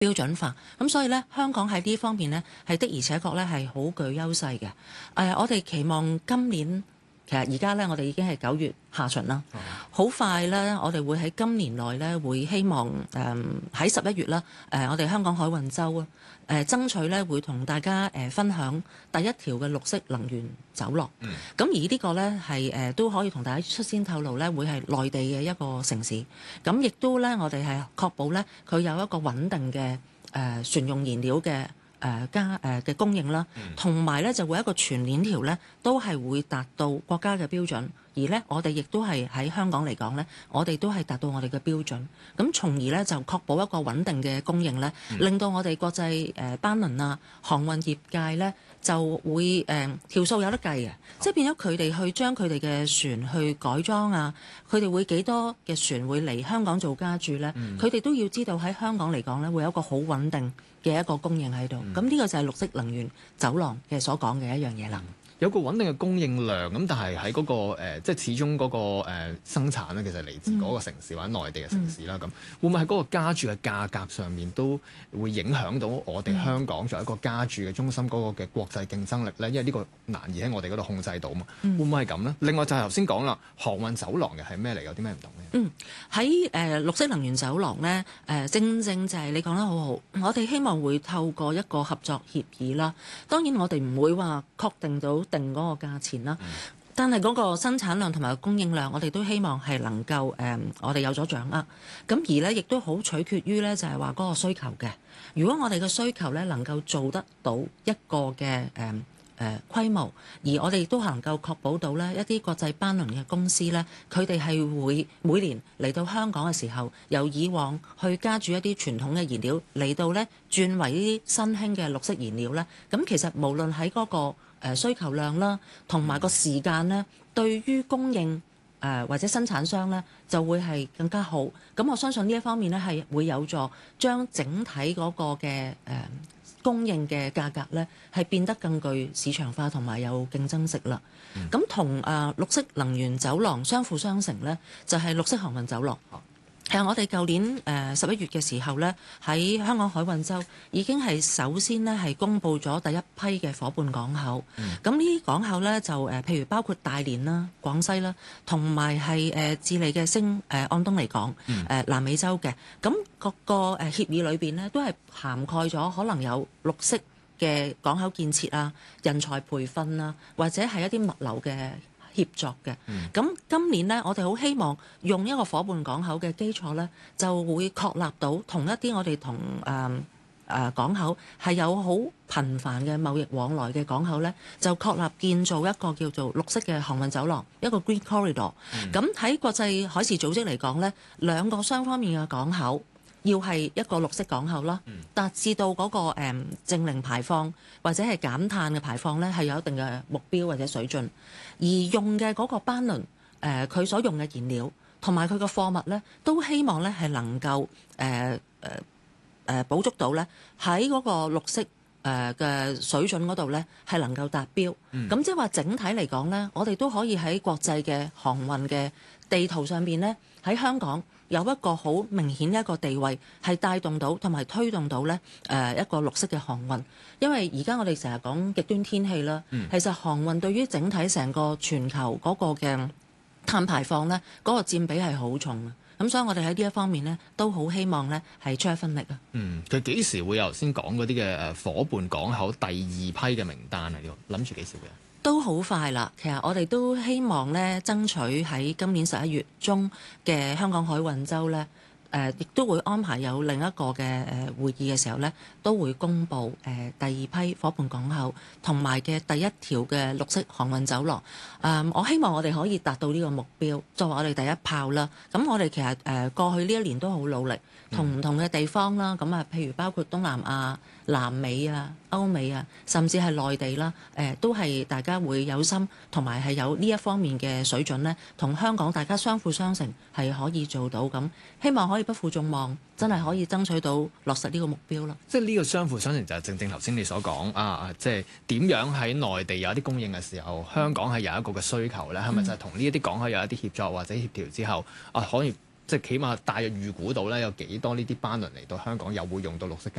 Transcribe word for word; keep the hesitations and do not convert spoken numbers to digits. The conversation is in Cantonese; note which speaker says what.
Speaker 1: 標準化。咁所以咧，香港喺呢方面咧係的而且確咧係好具優勢嘅。誒、呃，我哋期望今年。其實而家咧，我哋已經係九月下旬啦，好、嗯、快咧，我哋會喺今年內咧，會希望誒喺十一月啦，誒、呃、我哋香港海運周啊，誒、呃、爭取咧會同大家誒、呃、分享第一條嘅綠色能源走廊。咁、嗯、而呢個咧係誒都可以同大家率先透露咧，會係內地嘅一個城市。咁亦都咧，我哋係確保咧佢有一個穩定嘅誒、呃、船用燃料嘅。誒加誒嘅供應啦，同埋咧就會一個全鏈條咧，都係會達到國家嘅標準，而咧我哋亦都係喺香港嚟講咧，我哋都係達到我哋嘅標準，咁從而咧就確保一個穩定嘅供應咧，令到我哋國際誒班輪啊航運業界咧就會誒、呃、條數有得計嘅，即係變咗佢哋去將佢哋嘅船去改裝啊，佢哋會幾多嘅船會嚟香港做加注咧，佢哋、嗯、都要知道喺香港嚟講咧會有一個好穩定嘅一個供應喺度，咁呢、嗯、個就係綠色能源走廊嘅所講嘅一樣嘢啦。
Speaker 2: 有個穩定嘅供應量，咁但係喺嗰個、呃、即係始終嗰、嗰個、呃、生產咧，其實嚟自嗰個城市、嗯、或者內地嘅城市啦，咁、嗯、會唔會喺嗰個加注嘅價格上面都會影響到我哋香港作為一個加注嘅中心嗰個嘅國際競爭力咧？因為呢個難以喺我哋嗰度控制到嘛，嗯、會唔會係咁咧？另外就係頭先講啦，航運走廊嘅係咩嚟？有啲咩唔同咧？
Speaker 1: 嗯，喺誒、呃、綠色能源走廊咧，誒、呃、正正就係你講得好好，我哋希望會透過一個合作協議啦。當然我哋唔會話確定到定嗰個價錢啦，嗯、但係嗰個生產量同埋供應量，我哋都希望係能夠誒、呃，我哋有咗掌握。咁而咧，亦都好取決於咧，就係話嗰個需求嘅。如果我哋嘅需求咧能夠做得到一個嘅誒。呃誒、呃、規模，而我哋亦都能夠確保到咧一啲國際班輪嘅公司咧，佢哋係會每年嚟到香港嘅時候，由以往去加注一啲傳統嘅燃料嚟到咧轉為呢啲新興嘅綠色燃料咧。咁其實無論喺嗰個誒需求量啦，同埋個時間咧，對於供應誒、呃、或者生產商咧，就會係更加好。咁我相信呢一方面咧係會有助將整體嗰個嘅誒。呃供應嘅價格咧係變得更具市場化同埋有競爭性啦。咁同誒綠色能源走廊相輔相成咧，就係、是、綠色航運走廊。其實我哋舊年誒十一月嘅時候咧，喺香港海運周已經係首先咧係公布咗第一批嘅伙伴港口。咁呢啲港口咧就誒，譬如包括大連啦、廣西啦，同埋係誒智利嘅星誒安東尼港、誒、嗯、南美洲嘅。咁各個誒協議裏邊咧，都係涵蓋咗可能有綠色嘅港口建設啊、人才培訓啊，或者係一啲物流嘅協作嘅。咁、嗯、今年呢，我哋好希望用一個伙伴港口嘅基礎呢，就會確立到同一啲我哋同誒誒港口係有好頻繁嘅貿易往來嘅港口呢，就確立建造一個叫做綠色嘅航運走廊，一個 Green Corridor。咁喺、嗯、國際海事組織嚟講呢，兩個雙方面嘅港口要係一個綠色港口啦，達至到嗰、那個誒、嗯、淨零排放或者係減碳嘅排放呢，係有一定嘅目標或者水準。而用嘅嗰個班輪誒，佢、呃、所用嘅燃料同埋佢嘅貨物呢，都希望呢係能夠誒誒誒補足到呢喺嗰個綠色誒嘅、呃、水準嗰度呢，係能夠達標。咁、嗯、即係話整體嚟講呢，我哋都可以喺國際嘅航運嘅地圖上邊呢，喺香港有一個好明顯一個地位，係帶動到同埋推動到咧誒一個綠色嘅航運。因為而家我哋成日講極端天氣啦，嗯、其實航運對於整體成個全球嗰個嘅碳排放咧，嗰、嗰個佔比係好重啊。咁所以我哋喺呢一方面咧，都好希望咧係出一分力啊。嗯，
Speaker 2: 佢幾時會有頭先講嗰啲嘅誒夥伴港口第二批嘅名單啊？呢個諗住幾時會啊？
Speaker 1: 都好快啦，其實我哋都希望咧，爭取喺今年十一月中嘅香港海運週咧，誒、呃、亦都會安排有另一個嘅誒會議嘅時候咧，都會公布誒、呃、第二批夥伴港口同埋嘅第一條嘅綠色航運走廊。誒、呃，我希望我哋可以達到呢個目標，作為我哋第一炮啦。咁我哋其實誒、呃、過去呢一年都好努力，同唔同嘅地方啦，咁啊，譬如包括東南亞、南美啊、歐美啊，甚至係內地啦，誒、呃、都係大家會有心，同埋係有呢一方面嘅水準呢，同香港大家相輔相成，係可以做到咁。希望可以不負眾望，真係可以爭取到落實呢個目標咯。
Speaker 2: 即係呢個相輔相成就係正正頭先你所講啊啊！即係點樣喺內地有一啲供應嘅時候，香港係有一個嘅需求咧，係咪就係同呢一啲港口有一啲協作或者協調之後啊，可以即係起碼大約預估到咧有幾多呢啲班輪嚟到香港又會用到綠色家